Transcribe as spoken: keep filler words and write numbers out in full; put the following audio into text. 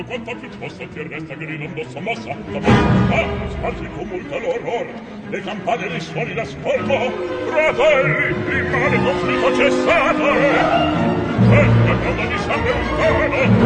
Quanta piuttosto ti resta gridando sommossa, ma sparsi con molta l'orror, le campane dei suoni l'ascolto, fratelli, il male conflitto cessato, è, questa causa di sangue un